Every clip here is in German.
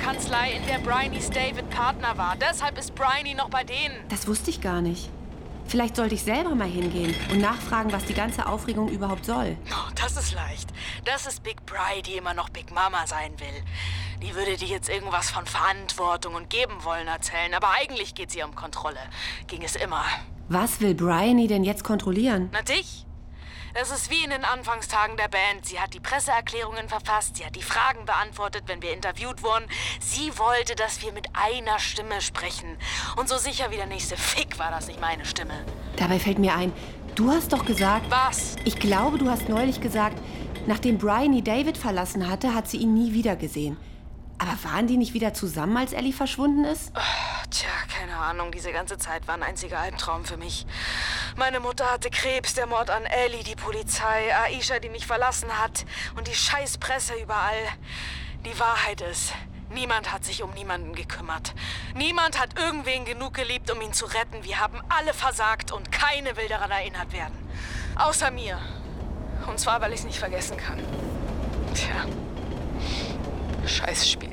Anwaltskanzlei, in der Bryony's David Partner war. Deshalb ist Bryony noch bei denen. Das wusste ich gar nicht. Vielleicht sollte ich selber mal hingehen und nachfragen, was die ganze Aufregung überhaupt soll. Oh, das ist leicht. Das ist Big Bri, die immer noch Big Mama sein will. Die würde dir jetzt irgendwas von Verantwortung und geben wollen erzählen, aber eigentlich geht's ihr um Kontrolle. Ging es immer. Was will Bryony denn jetzt kontrollieren? Na dich? Das ist wie in den Anfangstagen der Band. Sie hat die Presseerklärungen verfasst, sie hat die Fragen beantwortet, wenn wir interviewt wurden. Sie wollte, dass wir mit einer Stimme sprechen. Und so sicher wie der nächste Fick war das nicht meine Stimme. Dabei fällt mir ein, du hast doch gesagt... Was? Ich glaube, du hast neulich gesagt, nachdem Bryony David verlassen hatte, hat sie ihn nie wieder gesehen. Aber waren die nicht wieder zusammen, als Ellie verschwunden ist? Tja, keine Ahnung. Diese ganze Zeit war ein einziger Albtraum für mich. Meine Mutter hatte Krebs, der Mord an Ellie, die Polizei, Aisha, die mich verlassen hat und die scheiß Presse überall. Die Wahrheit ist, niemand hat sich um niemanden gekümmert. Niemand hat irgendwen genug geliebt, um ihn zu retten. Wir haben alle versagt und keine will daran erinnert werden. Außer mir. Und zwar, weil ich es nicht vergessen kann. Tja. Scheißspiel.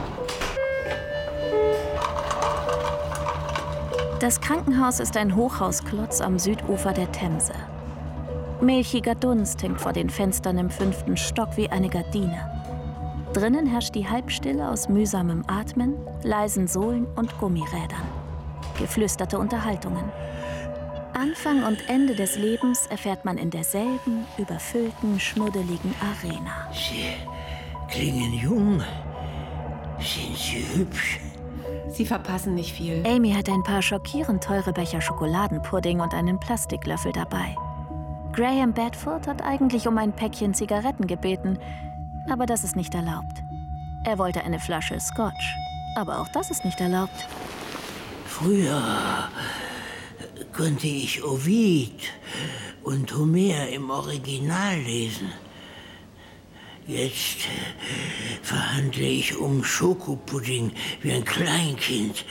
Das Krankenhaus ist ein Hochhausklotz am Südufer der Themse. Milchiger Dunst hängt vor den Fenstern im 5. Stock wie eine Gardine. Drinnen herrscht die Halbstille aus mühsamem Atmen, leisen Sohlen und Gummirädern. Geflüsterte Unterhaltungen. Anfang und Ende des Lebens erfährt man in derselben, überfüllten, schmuddeligen Arena. Sie klingen jung. Sind Sie hübsch? Sie verpassen nicht viel. Amy hat ein paar schockierend teure Becher Schokoladenpudding und einen Plastiklöffel dabei. Graham Bedford hat eigentlich um ein Päckchen Zigaretten gebeten, aber das ist nicht erlaubt. Er wollte eine Flasche Scotch, aber auch das ist nicht erlaubt. Früher konnte ich Ovid und Homer im Original lesen. Jetzt verhandle ich um Schokopudding wie ein Kleinkind.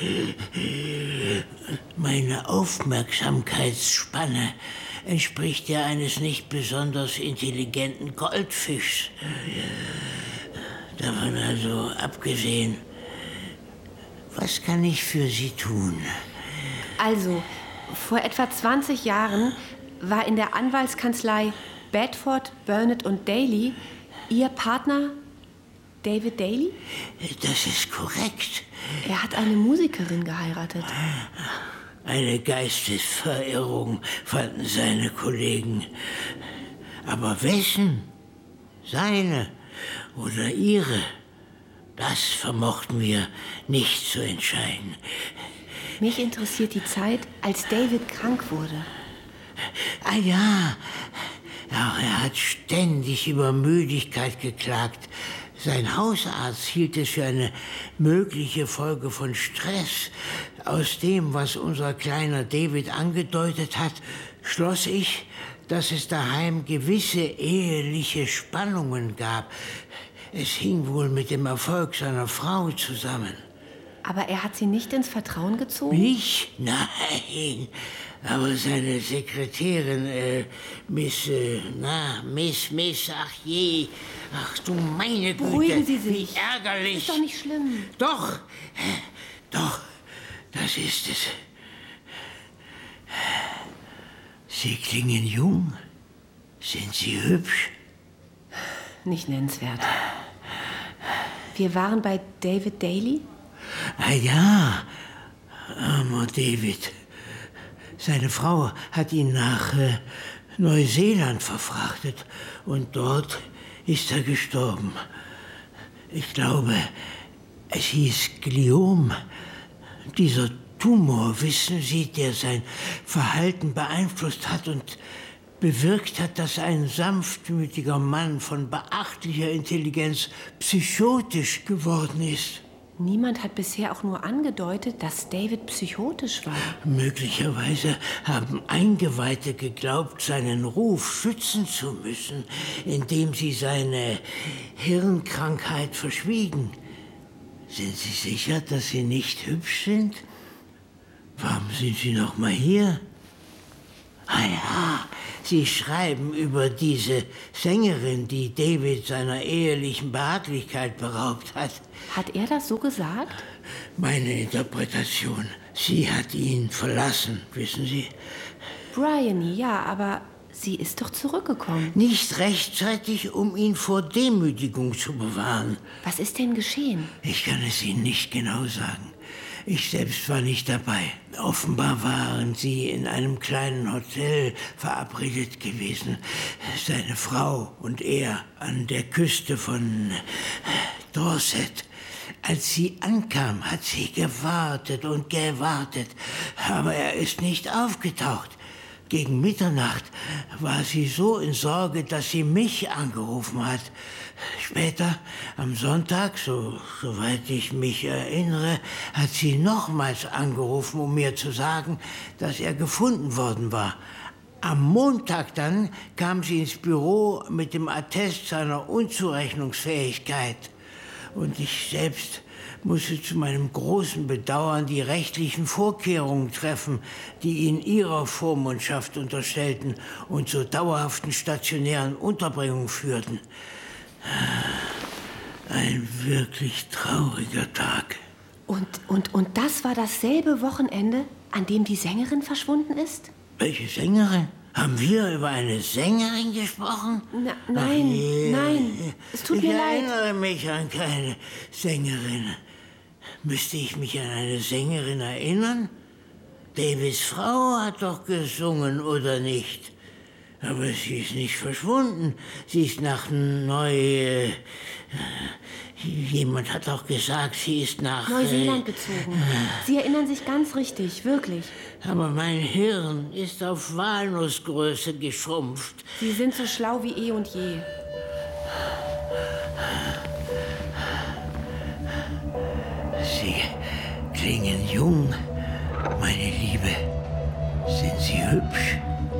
Meine Aufmerksamkeitsspanne entspricht der eines nicht besonders intelligenten Goldfischs. Davon also abgesehen, was kann ich für Sie tun? Also, vor etwa 20 Jahren war in der Anwaltskanzlei Bedford, Burnett und Daly Ihr Partner David Daly? Das ist korrekt. Er hat eine Musikerin geheiratet. Eine Geistesverirrung, fanden seine Kollegen. Aber wessen? Seine oder ihre? Das vermochten wir nicht zu entscheiden. Mich interessiert die Zeit, als David krank wurde. Ah ja, er hat ständig über Müdigkeit geklagt. Sein Hausarzt hielt es für eine mögliche Folge von Stress. Aus dem, was unser kleiner David angedeutet hat, schloss ich, dass es daheim gewisse eheliche Spannungen gab. Es hing wohl mit dem Erfolg seiner Frau zusammen. Aber er hat sie nicht ins Vertrauen gezogen? Mich? Nein. Aber seine Sekretärin, Miss, ach je. Ach du meine Güte. Beruhigen Sie sich. Wie ärgerlich. Das ist doch nicht schlimm. Doch, das ist es. Sie klingen jung. Sind Sie hübsch? Nicht nennenswert. Wir waren bei David Daly? Ah ja, armer David. Seine Frau hat ihn nach Neuseeland verfrachtet und dort ist er gestorben. Ich glaube, es hieß Gliom. Dieser Tumor, wissen Sie, der sein Verhalten beeinflusst hat und bewirkt hat, dass ein sanftmütiger Mann von beachtlicher Intelligenz psychotisch geworden ist. Niemand hat bisher auch nur angedeutet, dass David psychotisch war. Möglicherweise haben Eingeweihte geglaubt, seinen Ruf schützen zu müssen, indem sie seine Hirnkrankheit verschwiegen. Sind Sie sicher, dass Sie nicht hübsch sind? Warum sind Sie noch mal hier? Ah ja, Sie schreiben über diese Sängerin, die David seiner ehelichen Behaglichkeit beraubt hat. Hat er das so gesagt? Meine Interpretation. Sie hat ihn verlassen, wissen Sie? Bryony, ja, aber sie ist doch zurückgekommen. Nicht rechtzeitig, um ihn vor Demütigung zu bewahren. Was ist denn geschehen? Ich kann es Ihnen nicht genau sagen. Ich selbst war nicht dabei. Offenbar waren sie in einem kleinen Hotel verabredet gewesen. Seine Frau und er an der Küste von Dorset. Als sie ankam, hat sie gewartet und gewartet. Aber er ist nicht aufgetaucht. Gegen Mitternacht war sie so in Sorge, dass sie mich angerufen hat. Später, am Sonntag, soweit ich mich erinnere, hat sie nochmals angerufen, um mir zu sagen, dass er gefunden worden war. Am Montag dann kam sie ins Büro mit dem Attest seiner Unzurechnungsfähigkeit. Und ich selbst musste zu meinem großen Bedauern die rechtlichen Vorkehrungen treffen, die ihn ihrer Vormundschaft unterstellten und zur dauerhaften stationären Unterbringung führten. Ein wirklich trauriger Tag. Und das war dasselbe Wochenende, an dem die Sängerin verschwunden ist? Welche Sängerin? Haben wir über eine Sängerin gesprochen? Nein, es tut mir leid. Ich erinnere mich an keine Sängerin. Müsste ich mich an eine Sängerin erinnern? Davids Frau hat doch gesungen, oder nicht? Aber sie ist nicht verschwunden. Sie ist nach jemand hat auch gesagt, sie ist nach Neuseeland gezogen. Sie erinnern sich ganz richtig, wirklich. Aber mein Hirn ist auf Walnussgröße geschrumpft. Sie sind so schlau wie eh und je. Sie klingen jung, meine Liebe. Sind Sie hübsch?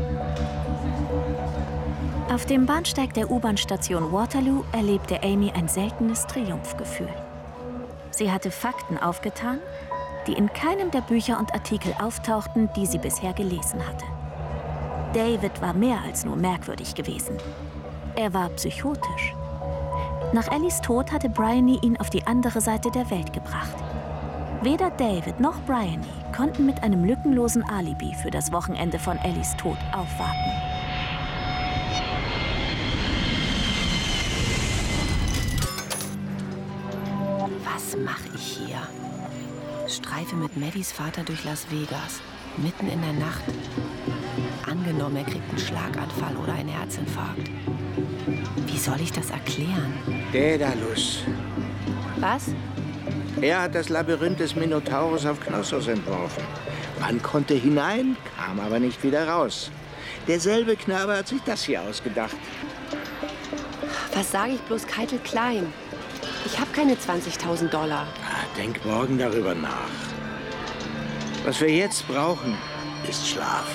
Auf dem Bahnsteig der U-Bahn-Station Waterloo erlebte Amy ein seltenes Triumphgefühl. Sie hatte Fakten aufgetan, die in keinem der Bücher und Artikel auftauchten, die sie bisher gelesen hatte. David war mehr als nur merkwürdig gewesen. Er war psychotisch. Nach Ellies Tod hatte Bryony ihn auf die andere Seite der Welt gebracht. Weder David noch Bryony konnten mit einem lückenlosen Alibi für das Wochenende von Ellies Tod aufwarten. Was mache ich hier? Streife mit Maddys Vater durch Las Vegas, mitten in der Nacht. Angenommen, er kriegt einen Schlaganfall oder einen Herzinfarkt. Wie soll ich das erklären? Daedalus. Was? Er hat das Labyrinth des Minotaurus auf Knossos entworfen. Man konnte hinein, kam aber nicht wieder raus. Derselbe Knabe hat sich das hier ausgedacht. Was sage ich bloß Keitel Klein? Ich habe keine $20.000. Denk morgen darüber nach. Was wir jetzt brauchen, ist Schlaf.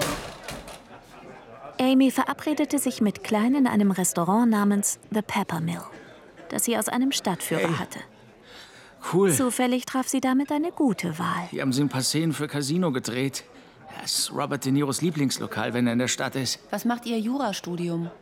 Amy verabredete sich mit Klein in einem Restaurant namens The Peppermill, das sie aus einem Stadtführer hatte. Cool. Zufällig traf sie damit eine gute Wahl. Hier haben sie ein paar Szenen für Casino gedreht. Das ist Robert De Niros Lieblingslokal, wenn er in der Stadt ist. Was macht Ihr Jurastudium?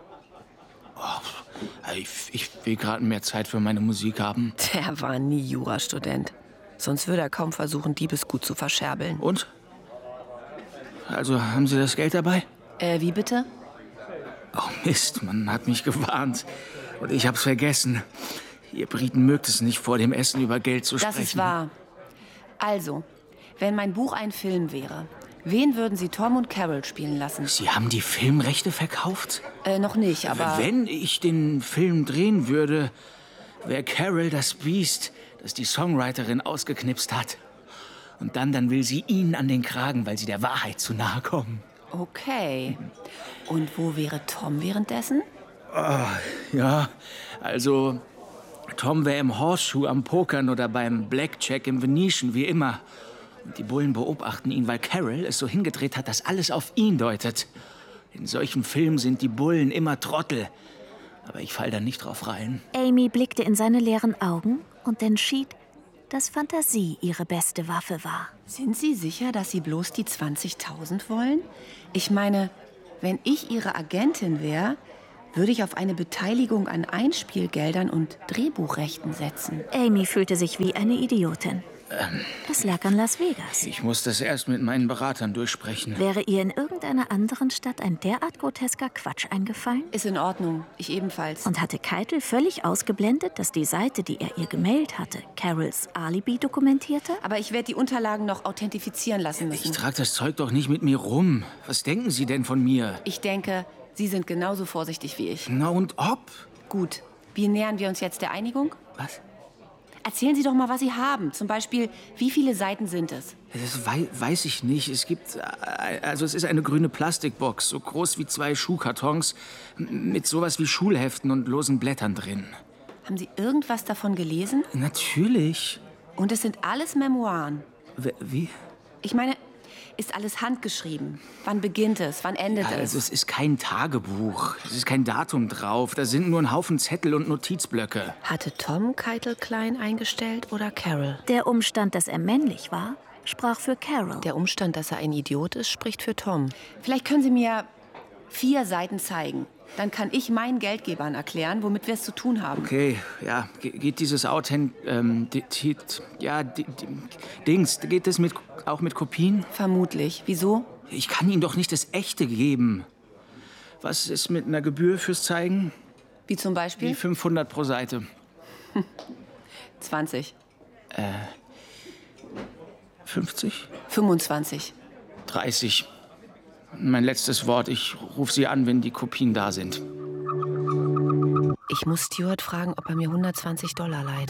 Ich will gerade mehr Zeit für meine Musik haben. Der war nie Jurastudent. Sonst würde er kaum versuchen, Diebesgut zu verscherbeln. Und? Also, haben Sie das Geld dabei? Wie bitte? Oh Mist, man hat mich gewarnt. Und ich hab's vergessen. Ihr Briten mögt es nicht, vor dem Essen über Geld zu sprechen. Das ist wahr. Also, wenn mein Buch ein Film wäre, wen würden Sie Tom und Carol spielen lassen? Sie haben die Filmrechte verkauft? Noch nicht, aber... Wenn ich den Film drehen würde, wäre Carol das Biest, das die Songwriterin ausgeknipst hat. Und dann will sie ihn an den Kragen, weil sie der Wahrheit zu nahe kommen. Okay. Und wo wäre Tom währenddessen? Ja, also Tom wäre im Horseshoe am Pokern oder beim Blackjack im Venetian, wie immer. Und die Bullen beobachten ihn, weil Carol es so hingedreht hat, dass alles auf ihn deutet. In solchen Filmen sind die Bullen immer Trottel. Aber ich fall da nicht drauf rein. Amy blickte in seine leeren Augen und entschied, dass Fantasie ihre beste Waffe war. Sind Sie sicher, dass Sie bloß die 20.000 wollen? Ich meine, Wenn ich Ihre Agentin wäre, würde ich auf eine Beteiligung an Einspielgeldern und Drehbuchrechten setzen. Amy fühlte sich wie eine Idiotin. Es lag an Las Vegas. Ich muss das erst mit meinen Beratern durchsprechen. Wäre ihr in irgendeiner anderen Stadt ein derart grotesker Quatsch eingefallen? Ist in Ordnung, ich ebenfalls. Und hatte Keitel völlig ausgeblendet, dass die Seite, die er ihr gemailt hatte, Carols Alibi dokumentierte? Aber ich werde die Unterlagen noch authentifizieren lassen müssen. Ich trage das Zeug doch nicht mit mir rum. Was denken Sie denn von mir? Ich denke, Sie sind genauso vorsichtig wie ich. Na und ob? Gut. Wie nähern wir uns jetzt der Einigung? Was? Erzählen Sie doch mal, was Sie haben. Zum Beispiel, wie viele Seiten sind es? Das weiß ich nicht. Es gibt, also es ist eine grüne Plastikbox, so groß wie 2 Schuhkartons, mit sowas wie Schulheften und losen Blättern drin. Haben Sie irgendwas davon gelesen? Natürlich. Und es sind alles Memoiren. Wie? Ich meine, ist alles handgeschrieben? Wann beginnt es? Wann endet es? Also es ist kein Tagebuch. Es ist kein Datum drauf. Da sind nur ein Haufen Zettel und Notizblöcke. Hatte Tom Keitel klein eingestellt oder Carol? Der Umstand, dass er männlich war, sprach für Carol. Der Umstand, dass er ein Idiot ist, spricht für Tom. Vielleicht können Sie mir 4 Seiten zeigen. Dann kann ich meinen Geldgebern erklären, womit wir es zu tun haben. Okay, ja, geht dieses Dings, geht das auch mit Kopien? Vermutlich. Wieso? Ich kann Ihnen doch nicht das Echte geben. Was ist mit einer Gebühr fürs Zeigen? Wie zum Beispiel? Wie 500 pro Seite. 20. 50? 25. 30. Mein letztes Wort, ich rufe Sie an, wenn die Kopien da sind. Ich muss Stuart fragen, ob er mir $120 leiht.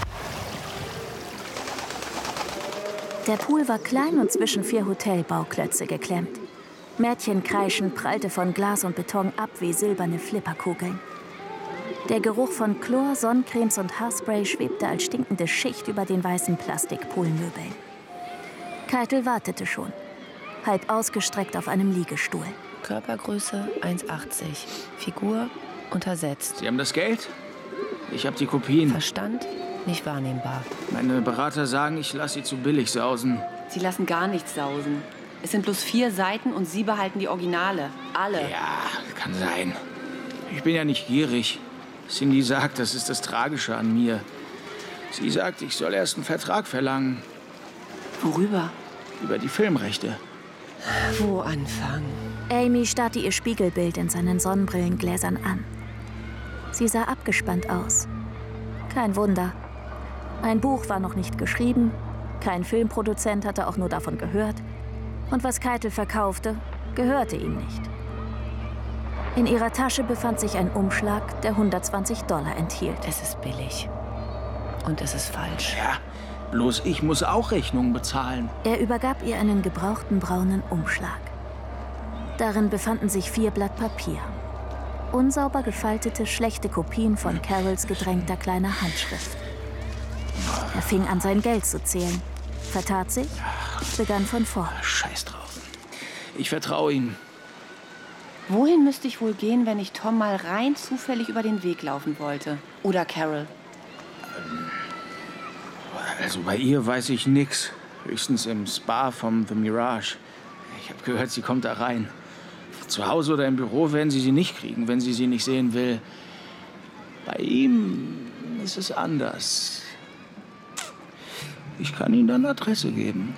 Der Pool war klein und zwischen 4 Hotelbauklötze geklemmt. Mädchenkreischen prallte von Glas und Beton ab wie silberne Flipperkugeln. Der Geruch von Chlor, Sonnencremes und Haarspray schwebte als stinkende Schicht über den weißen Plastikpoolmöbeln. Keitel wartete schon, halb ausgestreckt auf einem Liegestuhl. Körpergröße 1,80. Figur untersetzt. Sie haben das Geld? Ich habe die Kopien. Verstand nicht wahrnehmbar. Meine Berater sagen, ich lasse Sie zu billig sausen. Sie lassen gar nichts sausen. Es sind bloß 4 Seiten und Sie behalten die Originale. Alle. Ja, kann sein. Ich bin ja nicht gierig. Cindy sagt, das ist das Tragische an mir. Sie sagt, ich soll erst einen Vertrag verlangen. Worüber? Über die Filmrechte. Wo anfangen? Amy starrte ihr Spiegelbild in seinen Sonnenbrillengläsern an. Sie sah abgespannt aus. Kein Wunder. Ein Buch war noch nicht geschrieben, kein Filmproduzent hatte auch nur davon gehört. Und was Keitel verkaufte, gehörte ihm nicht. In ihrer Tasche befand sich ein Umschlag, der $120 enthielt. Es ist billig. Und es ist falsch. Ja, bloß ich muss auch Rechnungen bezahlen. Er übergab ihr einen gebrauchten braunen Umschlag. Darin befanden sich 4 Blatt Papier. Unsauber gefaltete, schlechte Kopien von Carols gedrängter kleiner Handschrift. Er fing an, sein Geld zu zählen, vertat sich, begann von vorn. Scheiß drauf. Ich vertraue Ihnen. Wohin müsste ich wohl gehen, wenn ich Tom mal rein zufällig über den Weg laufen wollte? Oder Carol? Also bei ihr weiß ich nix. Höchstens im Spa vom The Mirage. Ich habe gehört, sie kommt da rein. Zu Hause oder im Büro werden sie nicht kriegen, wenn sie nicht sehen will. Bei ihm ist es anders. Ich kann Ihnen dann eine Adresse geben.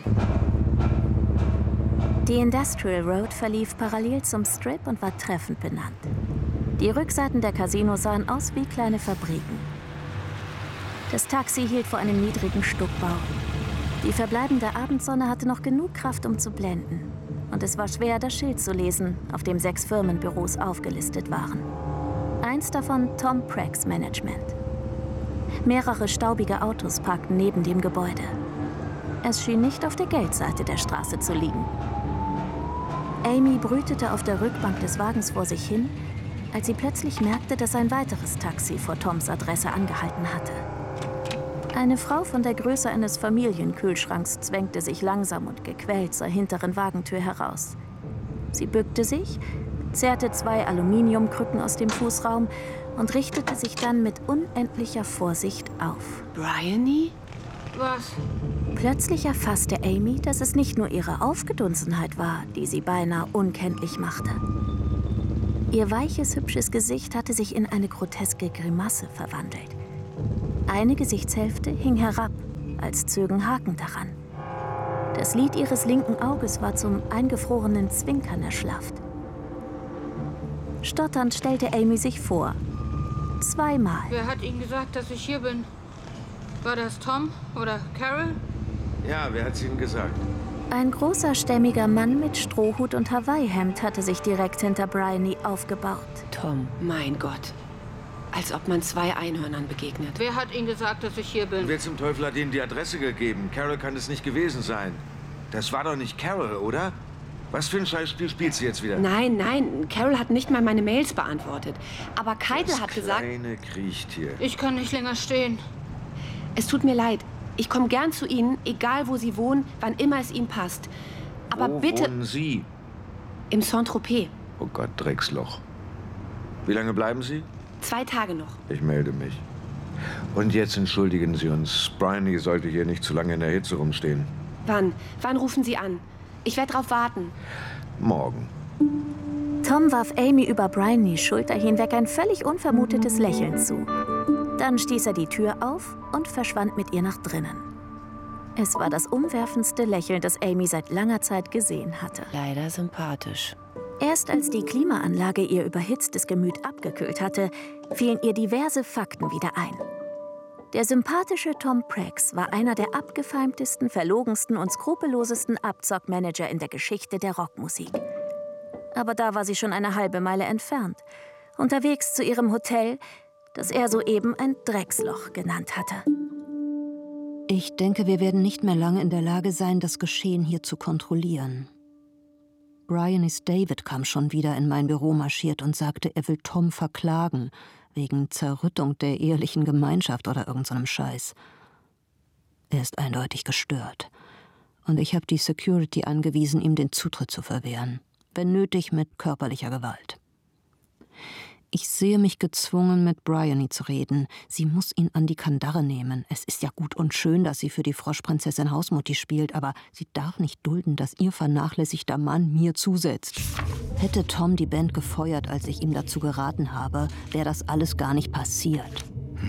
Die Industrial Road verlief parallel zum Strip und war treffend benannt. Die Rückseiten der Casinos sahen aus wie kleine Fabriken. Das Taxi hielt vor einem niedrigen Stuckbau. Die verbleibende Abendsonne hatte noch genug Kraft, um zu blenden. Und es war schwer, das Schild zu lesen, auf dem 6 Firmenbüros aufgelistet waren. Eins davon Tom Prax Management. Mehrere staubige Autos parkten neben dem Gebäude. Es schien nicht auf der Geldseite der Straße zu liegen. Amy brütete auf der Rückbank des Wagens vor sich hin, als sie plötzlich merkte, dass ein weiteres Taxi vor Toms Adresse angehalten hatte. Eine Frau von der Größe eines Familienkühlschranks zwängte sich langsam und gequält zur hinteren Wagentür heraus. Sie bückte sich, zerrte 2 Aluminiumkrücken aus dem Fußraum und richtete sich dann mit unendlicher Vorsicht auf. Bryony? Was? Plötzlich erfasste Amy, dass es nicht nur ihre Aufgedunsenheit war, die sie beinahe unkenntlich machte. Ihr weiches, hübsches Gesicht hatte sich in eine groteske Grimasse verwandelt. Eine Gesichtshälfte hing herab, als zögen Haken daran. Das Lid ihres linken Auges war zum eingefrorenen Zwinkern erschlafft. Stotternd stellte Amy sich vor. 2-mal. Wer hat Ihnen gesagt, dass ich hier bin? War das Tom oder Carol? Ja, wer hat's Ihnen gesagt? Ein großer, stämmiger Mann mit Strohhut und Hawaii-Hemd hatte sich direkt hinter Bryony aufgebaut. Tom, mein Gott. Als ob man 2 Einhörnern begegnet. Wer hat Ihnen gesagt, dass ich hier bin? Wer zum Teufel hat Ihnen die Adresse gegeben? Carol kann es nicht gewesen sein. Das war doch nicht Carol, oder? Was für ein Scheißspiel spielt sie jetzt wieder? Nein, Carol hat nicht mal meine Mails beantwortet. Aber Keitel hat gesagt... Das kleine Kriechtier. Ich kann nicht länger stehen. Es tut mir leid. Ich komme gern zu Ihnen, egal wo Sie wohnen, wann immer es Ihnen passt. Aber Wo bitte... wohnen Sie? Im Saint-Tropez. Oh Gott, Drecksloch. Wie lange bleiben Sie? 2 Tage noch. Ich melde mich. Und jetzt entschuldigen Sie uns. Bryony sollte hier nicht zu lange in der Hitze rumstehen. Wann? Wann rufen Sie an? Ich werde drauf warten. Morgen. Tom warf Amy über Bryonys Schulter hinweg ein völlig unvermutetes Lächeln zu. Dann stieß er die Tür auf und verschwand mit ihr nach drinnen. Es war das umwerfendste Lächeln, das Amy seit langer Zeit gesehen hatte. Leider sympathisch. Erst als die Klimaanlage ihr überhitztes Gemüt abgekühlt hatte, fielen ihr diverse Fakten wieder ein. Der sympathische Tom Prax war einer der abgefeimtesten, verlogensten und skrupellosesten Abzockmanager in der Geschichte der Rockmusik. Aber da war sie schon eine halbe Meile entfernt, unterwegs zu ihrem Hotel, das er soeben ein Drecksloch genannt hatte. Ich denke, wir werden nicht mehr lange in der Lage sein, das Geschehen hier zu kontrollieren. Bryonys David kam schon wieder in mein Büro marschiert und sagte, er will Tom verklagen, wegen Zerrüttung der ehelichen Gemeinschaft oder irgend so einem Scheiß. Er ist eindeutig gestört. Und ich habe die Security angewiesen, ihm den Zutritt zu verwehren. Wenn nötig, mit körperlicher Gewalt. Ich sehe mich gezwungen, mit Bryony zu reden. Sie muss ihn an die Kandare nehmen. Es ist ja gut und schön, dass sie für die Froschprinzessin Hausmutti spielt, aber sie darf nicht dulden, dass ihr vernachlässigter Mann mir zusetzt. Hätte Tom die Band gefeuert, als ich ihm dazu geraten habe, wäre das alles gar nicht passiert.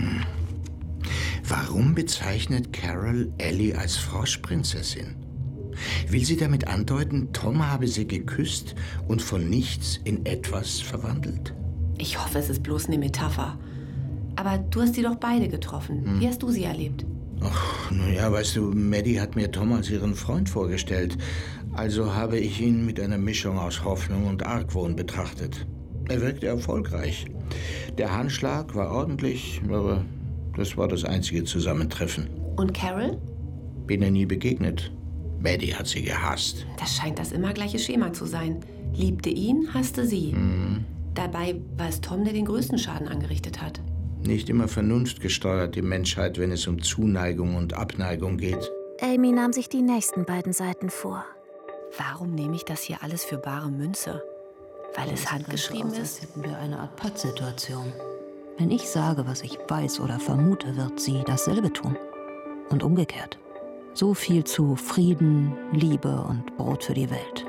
Warum bezeichnet Carol Ellie als Froschprinzessin? Will sie damit andeuten, Tom habe sie geküsst und von nichts in etwas verwandelt? Ich hoffe, es ist bloß eine Metapher. Aber du hast sie doch beide getroffen. Wie hast du sie erlebt? Ach, naja, weißt du, Maddie hat mir Tom als ihren Freund vorgestellt. Also habe ich ihn mit einer Mischung aus Hoffnung und Argwohn betrachtet. Er wirkte erfolgreich. Der Handschlag war ordentlich, aber das war das einzige Zusammentreffen. Und Carol? Bin ihr nie begegnet. Maddie hat sie gehasst. Das scheint das immer gleiche Schema zu sein. Liebte ihn, hasste sie. Dabei war es Tom, der den größten Schaden angerichtet hat. Nicht immer vernunftgesteuert, die Menschheit, wenn es um Zuneigung und Abneigung geht. Amy nahm sich die nächsten beiden Seiten vor. Warum nehme ich das hier alles für bare Münze? Weil es handgeschrieben ist? Als hätten wir eine Art Pattsituation. Wenn ich sage, was ich weiß oder vermute, wird sie dasselbe tun. Und umgekehrt. So viel zu Frieden, Liebe und Brot für die Welt.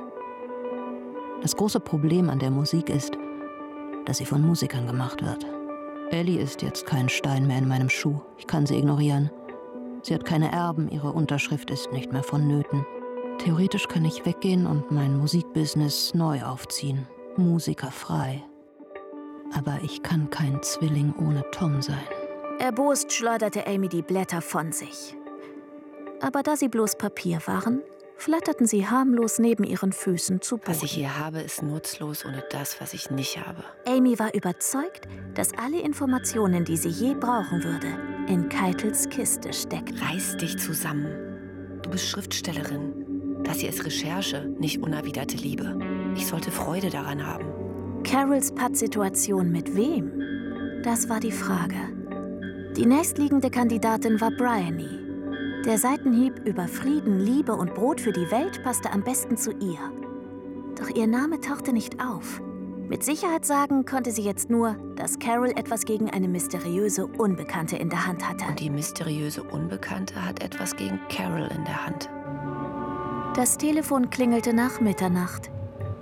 Das große Problem an der Musik ist, dass sie von Musikern gemacht wird. Ellie ist jetzt kein Stein mehr in meinem Schuh. Ich kann sie ignorieren. Sie hat keine Erben, ihre Unterschrift ist nicht mehr vonnöten. Theoretisch kann ich weggehen und mein Musikbusiness neu aufziehen. Musikerfrei. Aber ich kann kein Zwilling ohne Tom sein. Erbost schleuderte Amy die Blätter von sich. Aber da sie bloß Papier waren, flatterten sie harmlos neben ihren Füßen zu Boden. Was ich hier habe, ist nutzlos ohne das, was ich nicht habe. Amy war überzeugt, dass alle Informationen, die sie je brauchen würde, in Keitels Kiste steckten. Reiß dich zusammen. Du bist Schriftstellerin. Das hier ist Recherche, nicht unerwiderte Liebe. Ich sollte Freude daran haben. Carols Pattsituation mit wem? Das war die Frage. Die nächstliegende Kandidatin war Bryony. Der Seitenhieb über Frieden, Liebe und Brot für die Welt passte am besten zu ihr. Doch ihr Name tauchte nicht auf. Mit Sicherheit sagen konnte sie jetzt nur, dass Carol etwas gegen eine mysteriöse Unbekannte in der Hand hatte. Und die mysteriöse Unbekannte hat etwas gegen Carol in der Hand. Das Telefon klingelte nach Mitternacht.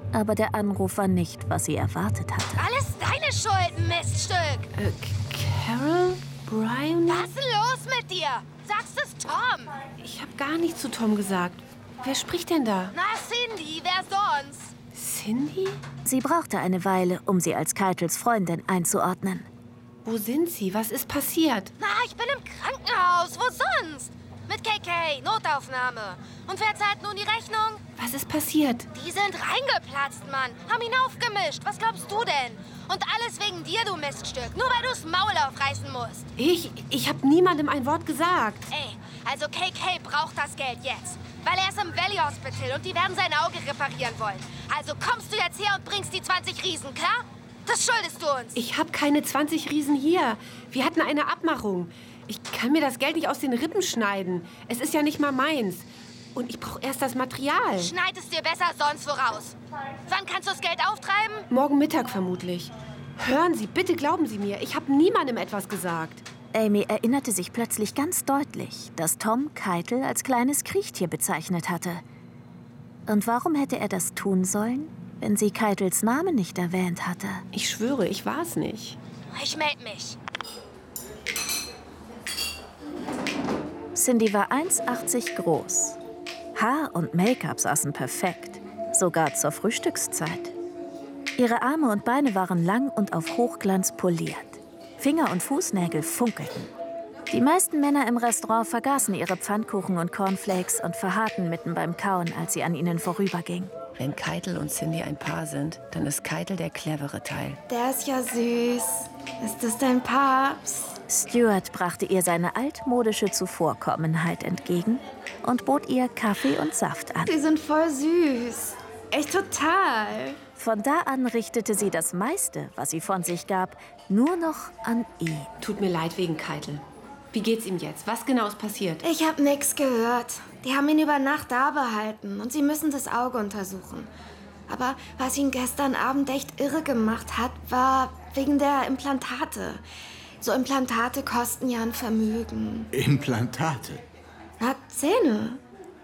Aber der Anruf war nicht, was sie erwartet hatte. Alles deine Schuld, Miststück. Carol? Brian? Was ist los mit dir? Sagst es Tom? Ich habe gar nichts zu Tom gesagt. Wer spricht denn da? Na, Cindy, wer sonst? Cindy? Sie brauchte eine Weile, um sie als Keitels Freundin einzuordnen. Wo sind Sie? Was ist passiert? Na, ich bin im Krankenhaus. Wo sonst? Mit KK, Notaufnahme. Und wer zahlt nun die Rechnung? Was ist passiert? Die sind reingeplatzt, Mann. Haben ihn aufgemischt. Was glaubst du denn? Und alles wegen dir, du Miststück. Nur weil du's Maul aufreißen musst. Ich habe niemandem ein Wort gesagt. Ey, also KK braucht das Geld jetzt. Weil er ist im Valley Hospital und die werden sein Auge reparieren wollen. Also kommst du jetzt her und bringst die 20 Riesen, klar? Das schuldest du uns. Ich habe keine 20 Riesen hier. Wir hatten eine Abmachung. Ich kann mir das Geld nicht aus den Rippen schneiden. Es ist ja nicht mal meins. Und ich brauche erst das Material. Schneid es dir besser sonst voraus. Wann kannst du das Geld auftreiben? Morgen Mittag vermutlich. Hören Sie, bitte glauben Sie mir. Ich habe niemandem etwas gesagt. Amy erinnerte sich plötzlich ganz deutlich, dass Tom Keitel als kleines Kriechtier bezeichnet hatte. Und warum hätte er das tun sollen, wenn sie Keitels Namen nicht erwähnt hatte? Ich schwöre, ich war es nicht. Ich melde mich. Cindy war 1,80 groß. Haar und Make-up saßen perfekt, sogar zur Frühstückszeit. Ihre Arme und Beine waren lang und auf Hochglanz poliert. Finger und Fußnägel funkelten. Die meisten Männer im Restaurant vergaßen ihre Pfannkuchen und Cornflakes und verharrten mitten beim Kauen, als sie an ihnen vorüberging. Wenn Keitel und Cindy ein Paar sind, dann ist Keitel der clevere Teil. Der ist ja süß. Ist das dein Papst? Stuart brachte ihr seine altmodische Zuvorkommenheit entgegen und bot ihr Kaffee und Saft an. Die sind voll süß. Echt total. Von da an richtete sie das meiste, was sie von sich gab, nur noch an ihn. Tut mir leid wegen Keitel. Wie geht's ihm jetzt? Was genau ist passiert? Ich habe nichts gehört. Die haben ihn über Nacht da behalten und sie müssen das Auge untersuchen. Aber was ihn gestern Abend echt irre gemacht hat, war wegen der Implantate. So Implantate kosten ja ein Vermögen. Implantate? Na, Zähne.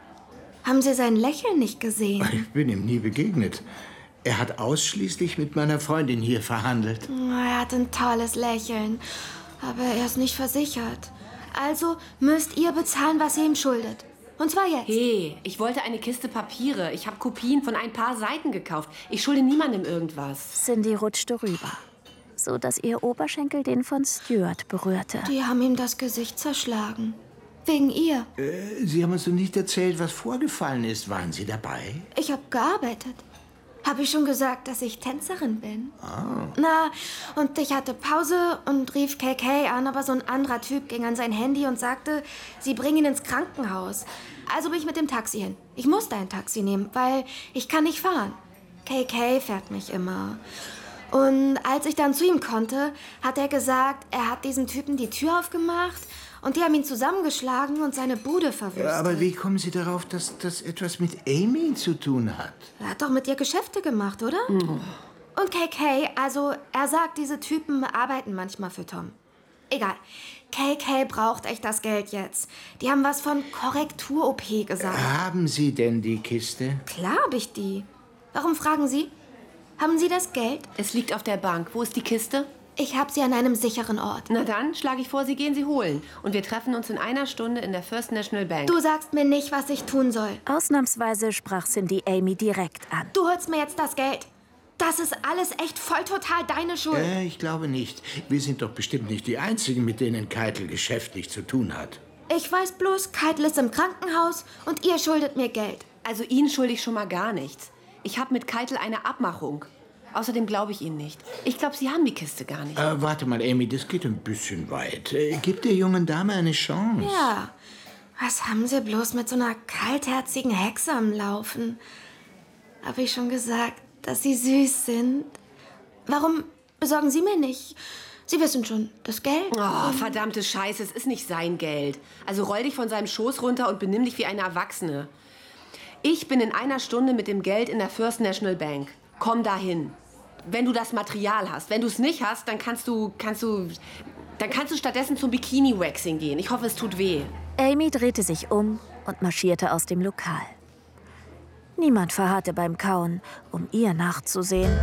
Haben Sie sein Lächeln nicht gesehen? Ich bin ihm nie begegnet. Er hat ausschließlich mit meiner Freundin hier verhandelt. Er hat ein tolles Lächeln, aber er ist nicht versichert. Also müsst ihr bezahlen, was ihr ihm schuldet. Und zwar jetzt. Hey, ich wollte eine Kiste Papiere. Ich habe Kopien von ein paar Seiten gekauft. Ich schulde niemandem irgendwas. Cindy rutschte rüber, so dass ihr Oberschenkel den von Stuart berührte. Die haben ihm das Gesicht zerschlagen. Wegen ihr. Sie haben uns doch nicht erzählt, was vorgefallen ist. Waren Sie dabei? Ich habe gearbeitet. Habe ich schon gesagt, dass ich Tänzerin bin? Na, und ich hatte Pause und rief KK an, aber so ein anderer Typ ging an sein Handy und sagte, sie bringen ihn ins Krankenhaus. Also bin ich mit dem Taxi hin. Ich musste ein Taxi nehmen, weil ich kann nicht fahren. KK fährt mich immer. Und als ich dann zu ihm konnte, hat er gesagt, er hat diesen Typen die Tür aufgemacht und die haben ihn zusammengeschlagen und seine Bude verwüstet. Aber wie kommen Sie darauf, dass das etwas mit Amy zu tun hat? Er hat doch mit ihr Geschäfte gemacht, oder? Und KK, also er sagt, diese Typen arbeiten manchmal für Tom. Egal. KK braucht echt das Geld jetzt. Die haben was von Korrektur-OP gesagt. Haben Sie denn die Kiste? Klar hab ich die. Warum fragen Sie? Haben Sie das Geld? Es liegt auf der Bank. Wo ist die Kiste? Ich habe sie an einem sicheren Ort. Na dann schlage ich vor, Sie gehen sie holen. Und wir treffen uns in einer Stunde in der First National Bank. Du sagst mir nicht, was ich tun soll. Ausnahmsweise sprach Cindy Amy direkt an. Du holst mir jetzt das Geld. Das ist alles echt voll total deine Schuld. Ich glaube nicht. Wir sind doch bestimmt nicht die Einzigen, mit denen Keitel geschäftlich zu tun hat. Ich weiß bloß, Keitel ist im Krankenhaus und ihr schuldet mir Geld. Also Ihnen schulde ich schon mal gar nichts. Ich habe mit Keitel eine Abmachung. Außerdem glaube ich Ihnen nicht. Ich glaube, Sie haben die Kiste gar nicht. Warte mal, Amy, das geht ein bisschen weit. Gib der jungen Dame eine Chance. Ja, was haben Sie bloß mit so einer kaltherzigen Hexe am Laufen? Habe ich schon gesagt, dass Sie süß sind? Warum besorgen Sie mir nicht? Sie wissen schon, das Geld. Oh, verdammte Scheiße, es ist nicht sein Geld. Also roll dich von seinem Schoß runter und benimm dich wie eine Erwachsene. Ich bin in einer Stunde mit dem Geld in der First National Bank. Komm dahin. Wenn du das Material hast. Wenn du es nicht hast, dann kannst du stattdessen zum Bikini-Waxing gehen. Ich hoffe, es tut weh. Amy drehte sich um und marschierte aus dem Lokal. Niemand verharrte beim Kauen, um ihr nachzusehen.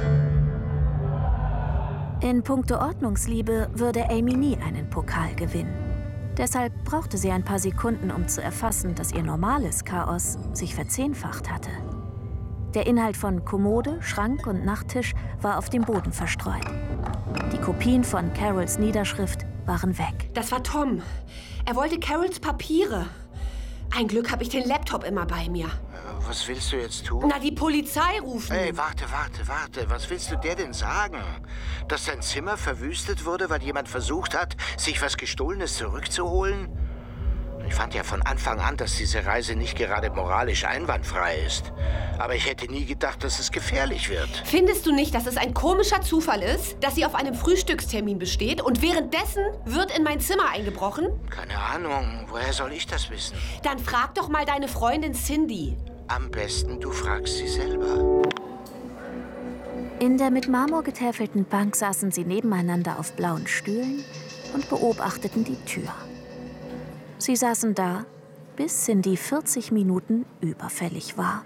In puncto Ordnungsliebe würde Amy nie einen Pokal gewinnen. Deshalb brauchte sie ein paar Sekunden, um zu erfassen, dass ihr normales Chaos sich verzehnfacht hatte. Der Inhalt von Kommode, Schrank und Nachttisch war auf dem Boden verstreut. Die Kopien von Carols Niederschrift waren weg. Das war Tom. Er wollte Carols Papiere. Ein Glück habe ich den Laptop immer bei mir. Was willst du jetzt tun? Na, die Polizei rufen. Hey, warte. Was willst du der denn sagen? Dass dein Zimmer verwüstet wurde, weil jemand versucht hat, sich was Gestohlenes zurückzuholen? Ich fand ja von Anfang an, dass diese Reise nicht gerade moralisch einwandfrei ist. Aber ich hätte nie gedacht, dass es gefährlich wird. Findest du nicht, dass es ein komischer Zufall ist, dass sie auf einem Frühstückstermin besteht und währenddessen wird in mein Zimmer eingebrochen? Keine Ahnung. Woher soll ich das wissen? Dann frag doch mal deine Freundin Cindy. Am besten, du fragst sie selber. In der mit Marmor getäfelten Bank saßen sie nebeneinander auf blauen Stühlen und beobachteten die Tür. Sie saßen da, bis Cindy 40 Minuten überfällig war.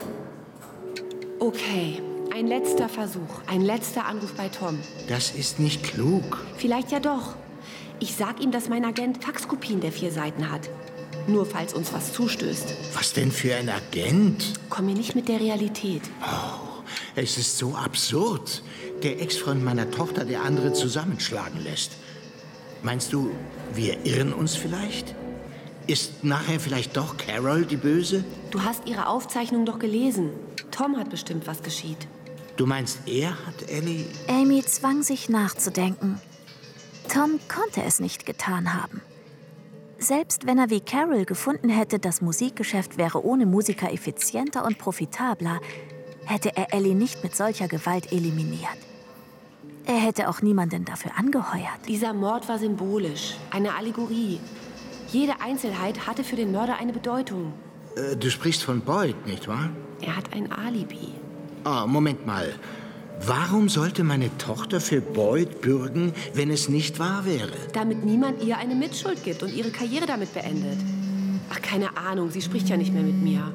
Okay, ein letzter Versuch, ein letzter Anruf bei Tom. Das ist nicht klug. Vielleicht ja doch. Ich sag ihm, dass mein Agent Faxkopien der 4 Seiten hat. Nur falls uns was zustößt. Was denn für ein Agent? Komm mir nicht mit der Realität. Oh, es ist so absurd. Der Ex-Freund meiner Tochter, der andere zusammenschlagen lässt. Meinst du, wir irren uns vielleicht? Ist nachher vielleicht doch Carol die Böse? Du hast ihre Aufzeichnung doch gelesen. Tom hat bestimmt, was geschieht. Du meinst, er hat Ellie... Amy zwang sich nachzudenken. Tom konnte es nicht getan haben. Selbst wenn er wie Carol gefunden hätte, das Musikgeschäft wäre ohne Musiker effizienter und profitabler, hätte er Ellie nicht mit solcher Gewalt eliminiert. Er hätte auch niemanden dafür angeheuert. Dieser Mord war symbolisch, eine Allegorie. Jede Einzelheit hatte für den Mörder eine Bedeutung. Du sprichst von Boyd, nicht wahr? Er hat ein Alibi. Oh, Moment mal. Warum sollte meine Tochter für Boyd bürgen, wenn es nicht wahr wäre? Damit niemand ihr eine Mitschuld gibt und ihre Karriere damit beendet. Ach, keine Ahnung, sie spricht ja nicht mehr mit mir.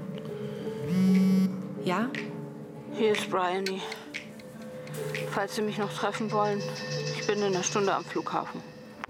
Ja? Hier ist Bryony. Falls Sie mich noch treffen wollen, ich bin in einer Stunde am Flughafen.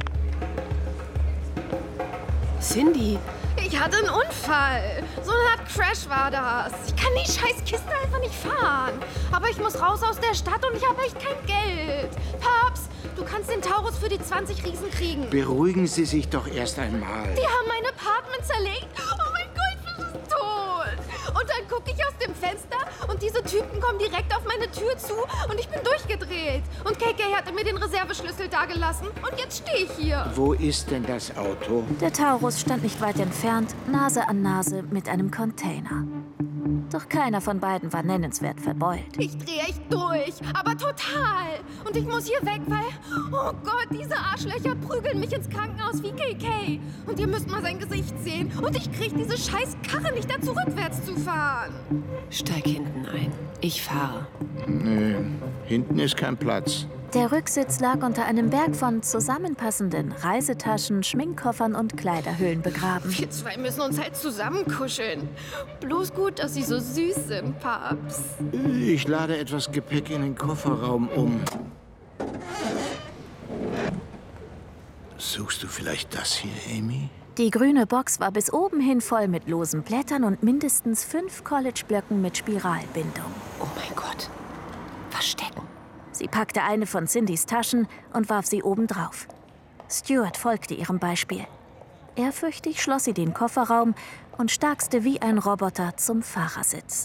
Cindy! Ich hatte einen Unfall. So eine Art Crash war das. Ich kann die scheiß Kiste einfach nicht fahren. Aber ich muss raus aus der Stadt und ich habe echt kein Geld. Paps, du kannst den Taurus für die 20 Riesen kriegen. Beruhigen Sie sich doch erst einmal. Die haben mein Apartment zerlegt. Oh mein Gott, wir sind tot. Und dann gucke ich aus dem Fenster und diese Typen kommen direkt auf meine Tür zu und ich bin durchgedreht. Und KK hatte mir den Reserveschlüssel dagelassen und jetzt stehe ich hier. Wo ist denn das Auto? Der Taurus stand nicht weit entfernt, Nase an Nase mit einem Container. Doch keiner von beiden war nennenswert verbeult. Ich drehe echt durch, aber total. Und ich muss hier weg, weil, oh Gott, diese Arschlöcher prügeln mich ins Krankenhaus wie KK. Und ihr müsst mal sein Gesicht sehen. Und ich krieg diese scheiß Karre nicht dazu, rückwärts zu fahren. Steig hinten ein. Ich fahre. Nö, hinten ist kein Platz. Der Rücksitz lag unter einem Berg von zusammenpassenden Reisetaschen, Schminkkoffern und Kleiderhüllen begraben. Wir zwei müssen uns halt zusammenkuscheln. Bloß gut, dass sie so süß sind, Paps. Ich lade etwas Gepäck in den Kofferraum um. Suchst du vielleicht das hier, Amy? Die grüne Box war bis oben hin voll mit losen Blättern und mindestens 5 College-Blöcken mit Spiralbindung. Oh mein Gott. Verstecken. Sie packte eine von Cindys Taschen und warf sie oben drauf. Stuart folgte ihrem Beispiel. Ehrfürchtig schloss sie den Kofferraum und starkste wie ein Roboter zum Fahrersitz.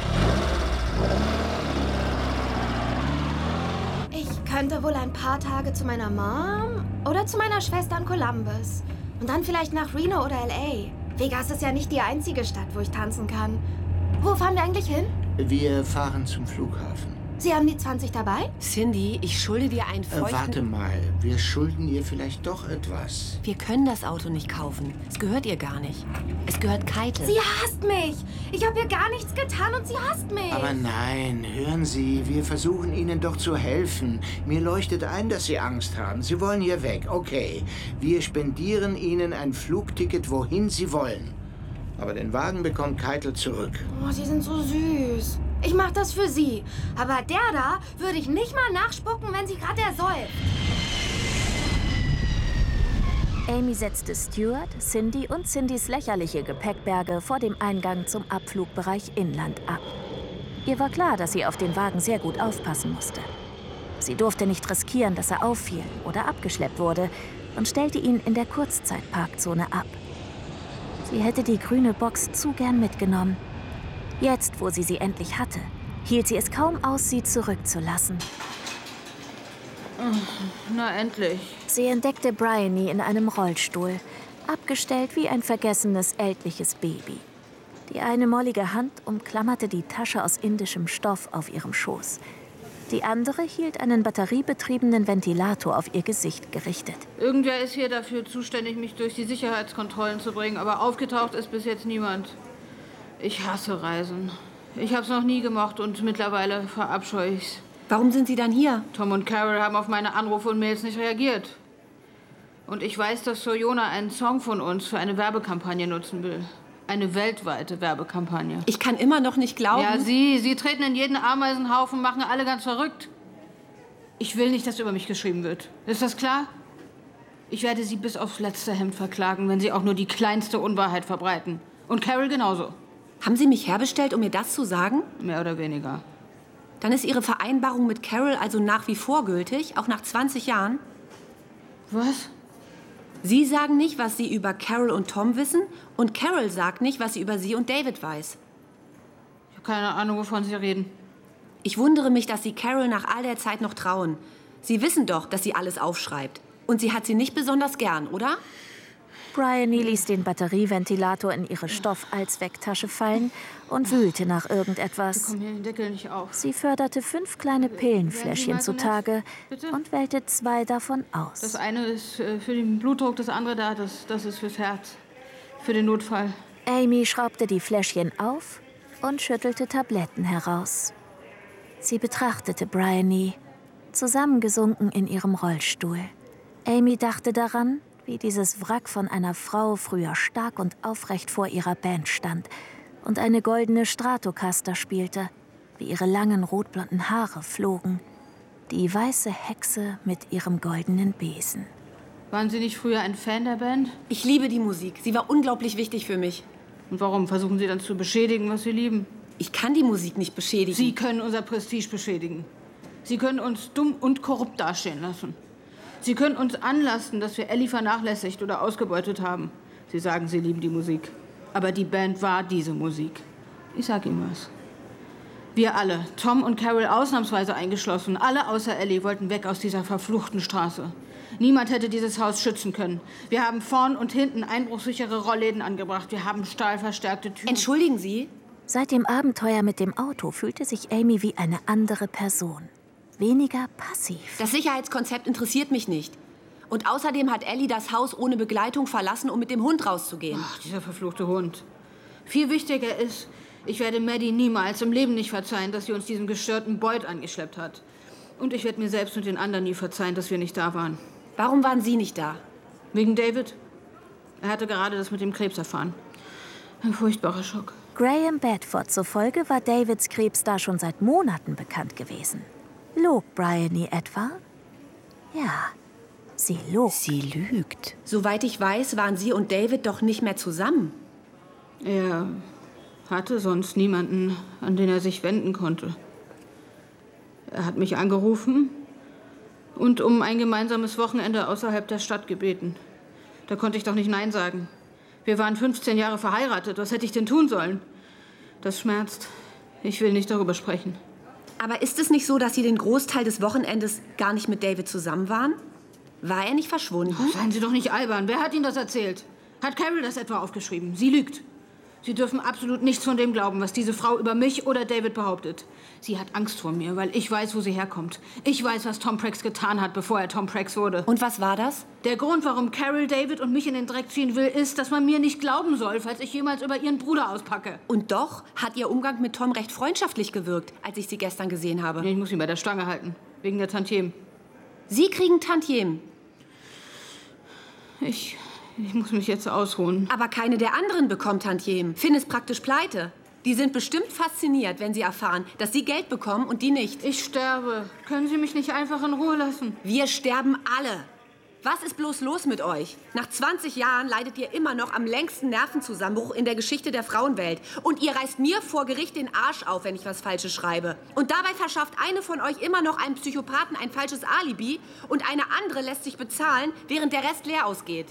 Ich könnte wohl ein paar Tage zu meiner Mom oder zu meiner Schwester in Columbus. Und dann vielleicht nach Reno oder L.A. Vegas ist ja nicht die einzige Stadt, wo ich tanzen kann. Wo fahren wir eigentlich hin? Wir fahren zum Flughafen. Sie haben die 20 dabei? Cindy, ich schulde dir einen feuchten... Warte mal, wir schulden ihr vielleicht doch etwas. Wir können das Auto nicht kaufen. Es gehört ihr gar nicht. Es gehört Keitel. Sie hasst mich. Ich habe ihr gar nichts getan und sie hasst mich. Aber nein, hören Sie, wir versuchen Ihnen doch zu helfen. Mir leuchtet ein, dass Sie Angst haben. Sie wollen hier weg. Okay, wir spendieren Ihnen ein Flugticket, wohin Sie wollen. Aber den Wagen bekommt Keitel zurück. Oh, Sie sind so süß. Ich mach das für Sie. Aber der da würde ich nicht mal nachspucken, wenn sie gerade ersäuft. Amy setzte Stuart, Cindy und Cindys lächerliche Gepäckberge vor dem Eingang zum Abflugbereich Inland ab. Ihr war klar, dass sie auf den Wagen sehr gut aufpassen musste. Sie durfte nicht riskieren, dass er auffiel oder abgeschleppt wurde, und stellte ihn in der Kurzzeitparkzone ab. Sie hätte die grüne Box zu gern mitgenommen. Jetzt, wo sie endlich hatte, hielt sie es kaum aus, sie zurückzulassen. Na, endlich. Sie entdeckte Bryony in einem Rollstuhl, abgestellt wie ein vergessenes ältliches Baby. Die eine mollige Hand umklammerte die Tasche aus indischem Stoff auf ihrem Schoß. Die andere hielt einen batteriebetriebenen Ventilator auf ihr Gesicht gerichtet. Irgendwer ist hier dafür zuständig, mich durch die Sicherheitskontrollen zu bringen, aber aufgetaucht ist bis jetzt niemand. Ich hasse Reisen. Ich hab's noch nie gemocht und mittlerweile verabscheue ich's. Warum sind Sie dann hier? Tom und Carol haben auf meine Anrufe und Mails nicht reagiert. Und ich weiß, dass Soyona einen Song von uns für eine Werbekampagne nutzen will. Eine weltweite Werbekampagne. Ich kann immer noch nicht glauben... Ja, Sie treten in jeden Ameisenhaufen, machen alle ganz verrückt. Ich will nicht, dass über mich geschrieben wird. Ist das klar? Ich werde Sie bis aufs letzte Hemd verklagen, wenn Sie auch nur die kleinste Unwahrheit verbreiten. Und Carol genauso. Haben Sie mich herbestellt, um mir das zu sagen? Mehr oder weniger. Dann ist Ihre Vereinbarung mit Carol also nach wie vor gültig, auch nach 20 Jahren? Was? Sie sagen nicht, was Sie über Carol und Tom wissen, und Carol sagt nicht, was sie über Sie und David weiß. Ich habe keine Ahnung, wovon Sie reden. Ich wundere mich, dass Sie Carol nach all der Zeit noch trauen. Sie wissen doch, dass sie alles aufschreibt. Und sie hat sie nicht besonders gern, oder? Bryony ließ den Batterieventilator in ihre Stoff-Allzwecktasche fallen und wühlte nach irgendetwas. Ich bekomme hier den Deckel nicht auf. Sie förderte 5 kleine Pillenfläschchen zutage und wählte 2 davon aus. Das eine ist für den Blutdruck, das andere das ist fürs Herz. Für den Notfall. Amy schraubte die Fläschchen auf und schüttelte Tabletten heraus. Sie betrachtete Bryony, zusammengesunken in ihrem Rollstuhl. Amy dachte daran, wie dieses Wrack von einer Frau früher stark und aufrecht vor ihrer Band stand und eine goldene Stratocaster spielte, wie ihre langen rotblonden Haare flogen. Die weiße Hexe mit ihrem goldenen Besen. Waren Sie nicht früher ein Fan der Band? Ich liebe die Musik. Sie war unglaublich wichtig für mich. Und warum versuchen Sie dann zu beschädigen, was Sie lieben? Ich kann die Musik nicht beschädigen. Sie können unser Prestige beschädigen. Sie können uns dumm und korrupt dastehen lassen. Sie können uns anlasten, dass wir Ellie vernachlässigt oder ausgebeutet haben. Sie sagen, Sie lieben die Musik. Aber die Band war diese Musik. Ich sag Ihnen was. Wir alle, Tom und Carol ausnahmsweise eingeschlossen, alle außer Ellie, wollten weg aus dieser verfluchten Straße. Niemand hätte dieses Haus schützen können. Wir haben vorn und hinten einbruchsichere Rollläden angebracht. Wir haben stahlverstärkte Türen. Entschuldigen Sie? Seit dem Abenteuer mit dem Auto fühlte sich Amy wie eine andere Person. Weniger passiv. Das Sicherheitskonzept interessiert mich nicht. Und außerdem hat Ellie das Haus ohne Begleitung verlassen, um mit dem Hund rauszugehen. Ach, dieser verfluchte Hund. Viel wichtiger ist, ich werde Maddie niemals im Leben nicht verzeihen, dass sie uns diesen gestörten Boyd angeschleppt hat. Und ich werde mir selbst und den anderen nie verzeihen, dass wir nicht da waren. Warum waren Sie nicht da? Wegen David. Er hatte gerade das mit dem Krebs erfahren. Ein furchtbarer Schock. Graham Bedford zufolge war Davids Krebs da schon seit Monaten bekannt gewesen. Log Bryony etwa? Ja, sie log. Sie lügt. Soweit ich weiß, waren Sie und David doch nicht mehr zusammen. Er hatte sonst niemanden, an den er sich wenden konnte. Er hat mich angerufen und um ein gemeinsames Wochenende außerhalb der Stadt gebeten. Da konnte ich doch nicht Nein sagen. Wir waren 15 Jahre verheiratet. Was hätte ich denn tun sollen? Das schmerzt. Ich will nicht darüber sprechen. Aber ist es nicht so, dass Sie den Großteil des Wochenendes gar nicht mit David zusammen waren? War er nicht verschwunden? Oh, seien Sie doch nicht albern. Wer hat Ihnen das erzählt? Hat Carol das etwa aufgeschrieben? Sie lügt. Sie dürfen absolut nichts von dem glauben, was diese Frau über mich oder David behauptet. Sie hat Angst vor mir, weil ich weiß, wo sie herkommt. Ich weiß, was Tom Prex getan hat, bevor er Tom Prex wurde. Und was war das? Der Grund, warum Carol David und mich in den Dreck ziehen will, ist, dass man mir nicht glauben soll, falls ich jemals über ihren Bruder auspacke. Und doch hat Ihr Umgang mit Tom recht freundschaftlich gewirkt, als ich Sie gestern gesehen habe. Ich muss ihn bei der Stange halten, wegen der Tantiemen. Sie kriegen Tantiemen? Ich Ich muss mich jetzt ausruhen. Aber keine der anderen bekommt Tantiemen. Finn ist praktisch pleite. Die sind bestimmt fasziniert, wenn sie erfahren, dass sie Geld bekommen und die nicht. Ich sterbe. Können Sie mich nicht einfach in Ruhe lassen? Wir sterben alle. Was ist bloß los mit euch? Nach 20 Jahren leidet ihr immer noch am längsten Nervenzusammenbruch in der Geschichte der Frauenwelt. Und ihr reißt mir vor Gericht den Arsch auf, wenn ich was Falsches schreibe. Und dabei verschafft eine von euch immer noch einem Psychopathen ein falsches Alibi und eine andere lässt sich bezahlen, während der Rest leer ausgeht.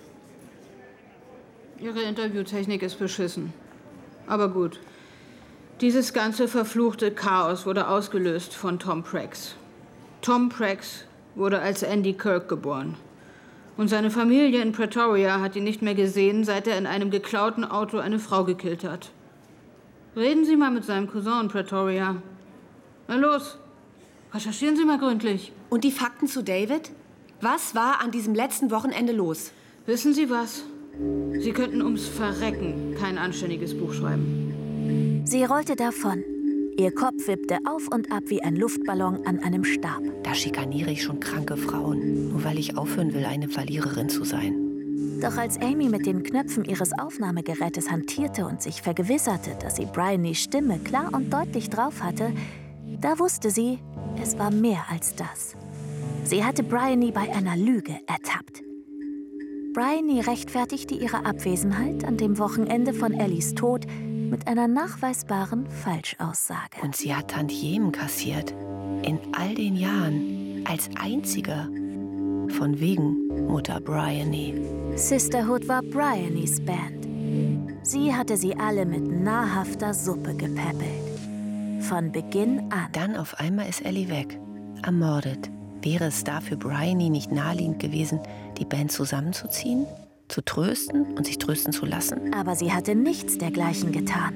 Ihre Interviewtechnik ist beschissen. Aber gut. Dieses ganze verfluchte Chaos wurde ausgelöst von Tom Prax. Tom Prax wurde als Andy Kirk geboren. Und seine Familie in Pretoria hat ihn nicht mehr gesehen, seit er in einem geklauten Auto eine Frau gekillt hat. Reden Sie mal mit seinem Cousin in Pretoria. Na los, recherchieren Sie mal gründlich. Und die Fakten zu David? Was war an diesem letzten Wochenende los? Wissen Sie was? Sie könnten ums Verrecken kein anständiges Buch schreiben. Sie rollte davon. Ihr Kopf wippte auf und ab wie ein Luftballon an einem Stab. Da schikaniere ich schon kranke Frauen, nur weil ich aufhören will, eine Verliererin zu sein. Doch als Amy mit den Knöpfen ihres Aufnahmegerätes hantierte und sich vergewisserte, dass sie Bryonys Stimme klar und deutlich drauf hatte, da wusste sie, es war mehr als das. Sie hatte Bryony bei einer Lüge ertappt. Bryony rechtfertigte ihre Abwesenheit an dem Wochenende von Ellies Tod mit einer nachweisbaren Falschaussage. Und sie hat Tantiemen kassiert. In all den Jahren. Als einzige. Von wegen Mutter Bryony. Sisterhood war Bryonys Band. Sie hatte sie alle mit nahrhafter Suppe gepäppelt. Von Beginn an. Dann auf einmal ist Ellie weg. Ermordet. Wäre es da für Bryony nicht naheliegend gewesen, die Band zusammenzuziehen? Zu trösten und sich trösten zu lassen? Aber sie hatte nichts dergleichen getan.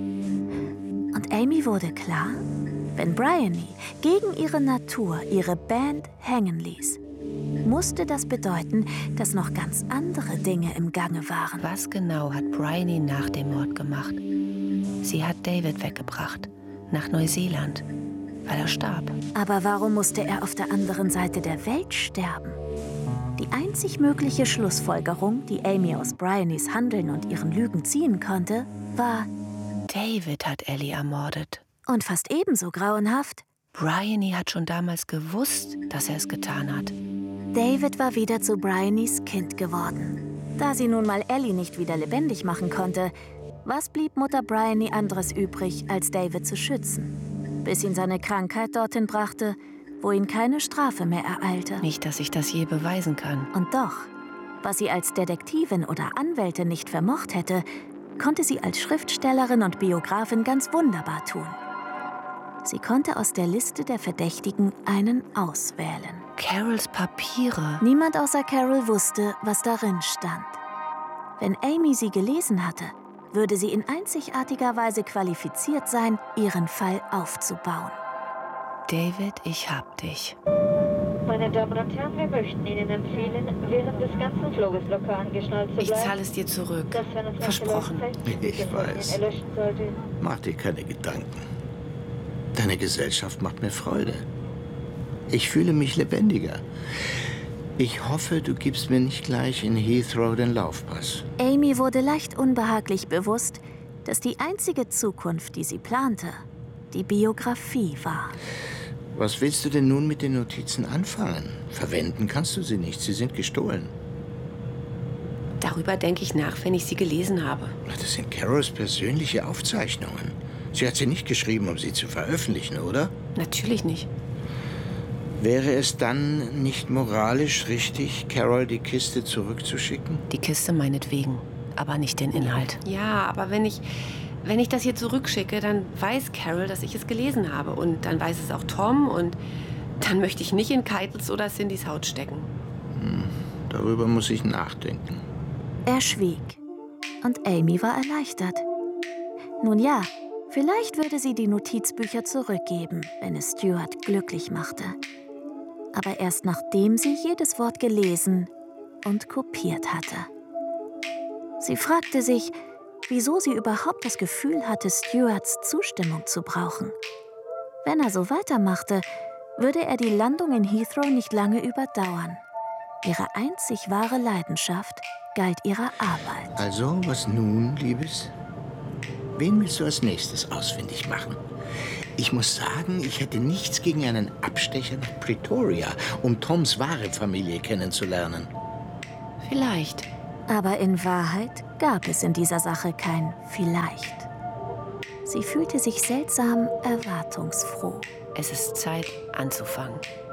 Und Amy wurde klar, wenn Bryony gegen ihre Natur ihre Band hängen ließ, musste das bedeuten, dass noch ganz andere Dinge im Gange waren. Was genau hat Bryony nach dem Mord gemacht? Sie hat David weggebracht, nach Neuseeland, weil er starb. Aber warum musste er auf der anderen Seite der Welt sterben? Die einzig mögliche Schlussfolgerung, die Amy aus Bryonys Handeln und ihren Lügen ziehen konnte, war: David hat Ellie ermordet. Und fast ebenso grauenhaft: Bryony hat schon damals gewusst, dass er es getan hat. David war wieder zu Bryonys Kind geworden. Da sie nun mal Ellie nicht wieder lebendig machen konnte, was blieb Mutter Bryony anderes übrig, als David zu schützen? Bis ihn seine Krankheit dorthin brachte, wo ihn keine Strafe mehr ereilte. Nicht, dass ich das je beweisen kann. Und doch, was sie als Detektivin oder Anwältin nicht vermocht hätte, konnte sie als Schriftstellerin und Biografin ganz wunderbar tun. Sie konnte aus der Liste der Verdächtigen einen auswählen. Carols Papiere. Niemand außer Carol wusste, was darin stand. Wenn Amy sie gelesen hatte, würde sie in einzigartiger Weise qualifiziert sein, ihren Fall aufzubauen. David, ich hab dich. Meine Damen und Herren, wir möchten Ihnen empfehlen, während des ganzen Fluges locker angeschnallt zu bleiben. Ich zahle es dir zurück. Versprochen. Ich weiß. Mach dir keine Gedanken. Deine Gesellschaft macht mir Freude. Ich fühle mich lebendiger. Ich hoffe, du gibst mir nicht gleich in Heathrow den Laufpass. Amy wurde leicht unbehaglich bewusst, dass die einzige Zukunft, die sie plante, die Biografie war. Was willst du denn nun mit den Notizen anfangen? Verwenden kannst du sie nicht, sie sind gestohlen. Darüber denke ich nach, wenn ich sie gelesen habe. Das sind Carols persönliche Aufzeichnungen. Sie hat sie nicht geschrieben, um sie zu veröffentlichen, oder? Natürlich nicht. Wäre es dann nicht moralisch richtig, Carol die Kiste zurückzuschicken? Die Kiste meinetwegen, aber nicht den Inhalt. Ja, aber wenn ich das hier zurückschicke, dann weiß Carol, dass ich es gelesen habe. Und dann weiß es auch Tom. Und dann möchte ich nicht in Keitels oder Cindys Haut stecken. Darüber muss ich nachdenken. Er schwieg. Und Amy war erleichtert. Nun ja, vielleicht würde sie die Notizbücher zurückgeben, wenn es Stuart glücklich machte. Aber erst nachdem sie jedes Wort gelesen und kopiert hatte. Sie fragte sich, wieso sie überhaupt das Gefühl hatte, Stuarts Zustimmung zu brauchen. Wenn er so weitermachte, würde er die Landung in Heathrow nicht lange überdauern. Ihre einzig wahre Leidenschaft galt ihrer Arbeit. Also, was nun, Liebes? Wen willst du als nächstes ausfindig machen? Ich muss sagen, ich hätte nichts gegen einen Abstecher nach Pretoria, um Toms wahre Familie kennenzulernen. Vielleicht. Aber in Wahrheit gab es in dieser Sache kein Vielleicht. Sie fühlte sich seltsam erwartungsfroh. Es ist Zeit, anzufangen.